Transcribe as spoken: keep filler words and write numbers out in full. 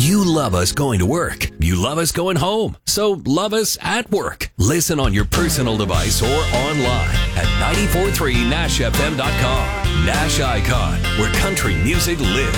You love us going to work. You love us going home. So love us at work. Listen on your personal device or online at nine four three nash f m dot com. Nash Icon, where country music lives.